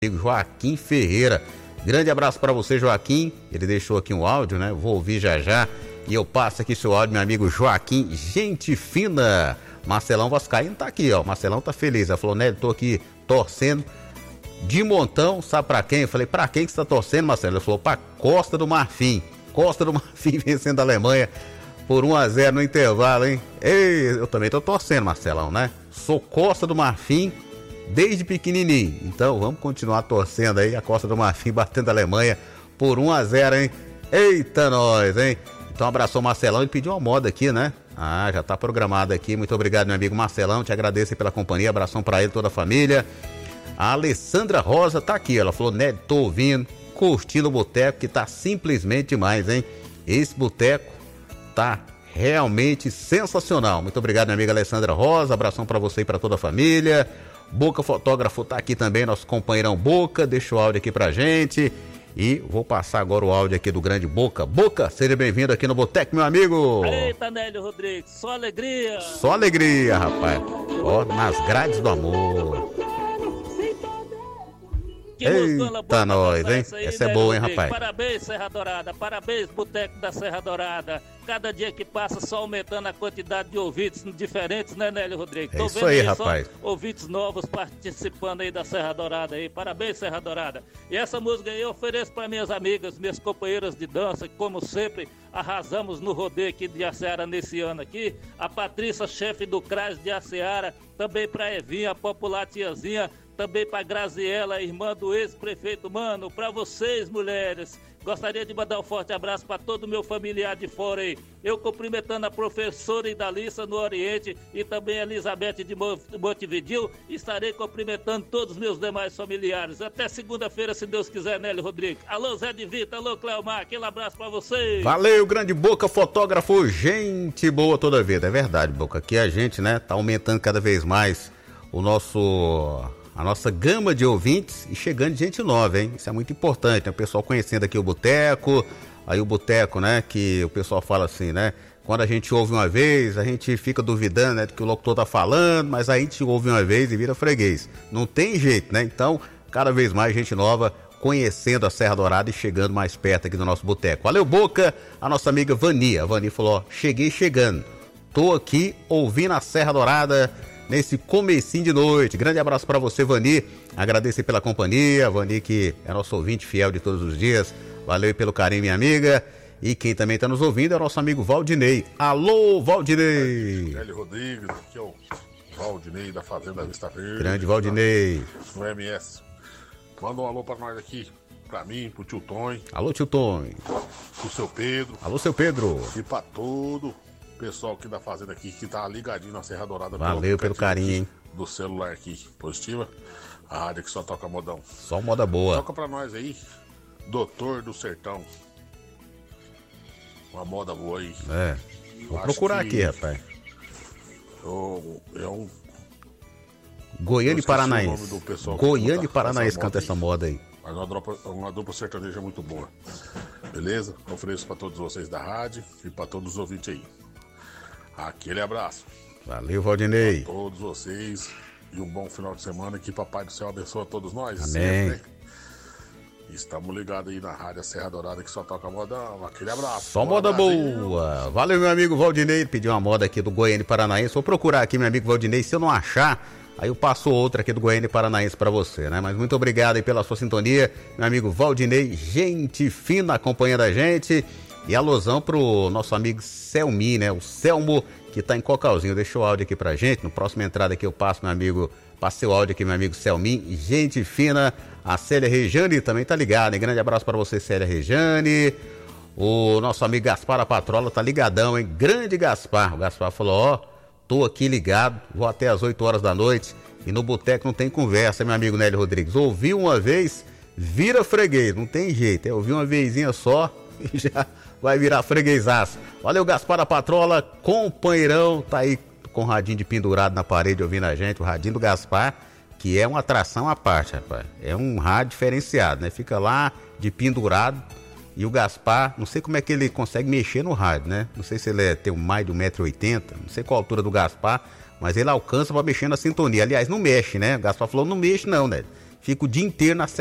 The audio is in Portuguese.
amigo Joaquim Ferreira. Grande abraço para você, Joaquim. Ele deixou aqui um áudio, né? Vou ouvir já já. E eu passo aqui seu áudio, meu amigo Joaquim, gente fina. Marcelão Vascaíno tá aqui, ó. Marcelão tá feliz. Ela falou, né? Tô aqui torcendo de montão. Sabe pra quem? Eu falei, pra quem que você tá torcendo, Marcelo? Ele falou, pra Costa do Marfim. Costa do Marfim vencendo a Alemanha por 1-0 no intervalo, hein? Ei, eu também tô torcendo, Marcelão, né? Sou Costa do Marfim desde pequenininho. Então vamos continuar torcendo aí. A Costa do Marfim batendo a Alemanha por 1-0, hein? Eita nós, hein? Então um abração, Marcelão. Ele pediu uma moda aqui, né? Ah, já tá programado aqui. Muito obrigado, meu amigo Marcelão. Te agradeço aí pela companhia. Abração pra ele e toda a família. A Alessandra Rosa tá aqui. Ela falou, né? Tô ouvindo, curtindo o boteco, que tá simplesmente demais, hein? Esse boteco tá realmente sensacional. Muito obrigado, minha amiga Alessandra Rosa. Abração pra você e pra toda a família. Boca Fotógrafo tá aqui também, nosso companheirão Boca. Deixa o áudio aqui pra gente. E vou passar agora o áudio aqui do grande Boca. Boca, seja bem-vindo aqui no Boteco, meu amigo. Eita, Nélio Rodrigues, só alegria. Só alegria, rapaz. Ó, nas grades do amor. Eita, nós, hein? Essa é boa, hein, rapaz? Parabéns, Serra Dourada. Parabéns, Boteco da Serra Dourada. Cada dia que passa, só aumentando a quantidade de ouvintes diferentes, né, Nélio Rodrigues? É isso aí, rapaz. Ouvintes novos participando aí da Serra Dourada aí. Parabéns, Serra Dourada. E essa música aí eu ofereço para minhas amigas, minhas companheiras de dança, que como sempre arrasamos no rodeio aqui de Aceara nesse ano aqui. A Patrícia, chefe do CRAS de Aceara. Também para Evinha, a popular tiazinha. Também para Graziela, irmã do ex-prefeito. Mano, para vocês, mulheres, gostaria de mandar um forte abraço para todo o meu familiar de fora aí. Eu cumprimentando a professora Idalissa no Oriente e também a Elizabeth de Montevidil. Estarei cumprimentando todos os meus demais familiares. Até segunda-feira, se Deus quiser, Nélio Rodrigues. Alô, Zé de Vita, alô, Cleomar, aquele abraço para vocês. Valeu, grande Boca Fotógrafo, gente boa toda vida. É verdade, Boca, aqui a gente, né, tá aumentando cada vez mais a nossa gama de ouvintes e chegando gente nova, hein? Isso é muito importante, né? O pessoal conhecendo aqui o Boteco, aí o Boteco, né? Que o pessoal fala assim, né? Quando a gente ouve uma vez, a gente fica duvidando, né? Do que o locutor tá falando, mas aí a gente ouve uma vez e vira freguês. Não tem jeito, né? Então, cada vez mais gente nova conhecendo a Serra Dourada e chegando mais perto aqui do nosso Boteco. Valeu, Boca! A nossa amiga Vani. A Vani falou, ó, cheguei chegando. Tô aqui ouvindo a Serra Dourada nesse comecinho de noite. Grande abraço para você, Vani. Agradeço pela companhia. Vani, que é nosso ouvinte fiel de todos os dias. Valeu pelo carinho, minha amiga. E quem também está nos ouvindo é o nosso amigo Valdinei. Alô, Valdinei. Hélio Rodrigues, aqui é o Valdinei da Fazenda Vista Verde. Grande Valdinei. No MS. Manda um alô para nós aqui. Pra mim, pro tio Tonho. Alô, tio Tonho. Pro seu Pedro. Alô, seu Pedro. E pra todo pessoal aqui da fazenda aqui que tá ligadinho na Serra Dourada. Valeu pelo carinho, hein? Do celular aqui, positiva. A rádio que só toca modão. Só moda boa. Toca pra nós aí, Doutor do Sertão. Uma moda boa aí. É. Vou procurar aqui, rapaz. É um Goiânia e Paranaense. Goiânia e Paranaense canta essa moda aí. Mas uma dupla sertaneja muito boa. Beleza? Ofereço pra todos vocês da rádio e pra todos os ouvintes aí. Aquele abraço. Valeu, Valdinei. Pra todos vocês e um bom final de semana. Que Papai do Céu abençoe a todos nós. Amém. Sempre. Estamos ligados aí na rádio Serra Dourada que só toca modão. Aquele abraço. Só moda boa. Valeu, meu amigo Valdinei. Pediu uma moda aqui do Goiânia e Paranaense. Vou procurar aqui, meu amigo Valdinei. Se eu não achar, aí eu passo outra aqui do Goiânia e Paranaense pra você, né? Mas muito obrigado aí pela sua sintonia, meu amigo Valdinei. Gente fina acompanhando a gente. E alusão pro nosso amigo Selmi, né? O Selmo, que tá em Cocalzinho. Deixou o áudio aqui pra gente. No próximo entrada aqui eu passo, meu amigo. Passei o áudio aqui, meu amigo Selmi. Gente fina. A Célia Rejane também tá ligada, hein? Grande abraço pra você, Célia Rejane. O nosso amigo Gaspar a Patrola tá ligadão, hein? Grande Gaspar. O Gaspar falou, ó, tô aqui ligado, vou até às 8 horas da noite. E no boteco não tem conversa, meu amigo Nélio Rodrigues. Ouviu uma vez, vira freguês. Não tem jeito, é ouvir uma vezinha só e já vai virar freguesaço. Valeu, Gaspar a Patrola, companheirão, tá aí com o radinho de pendurado na parede ouvindo a gente, o radinho do Gaspar, que é uma atração à parte, rapaz. É um rádio diferenciado, né? Fica lá de pendurado e o Gaspar, não sei como é que ele consegue mexer no rádio, né? Não sei se ele tem mais de 1,80 m, não sei qual a altura do Gaspar, mas ele alcança pra mexer na sintonia. Aliás, não mexe, né? O Gaspar falou, não mexe não, né? fica o dia inteiro na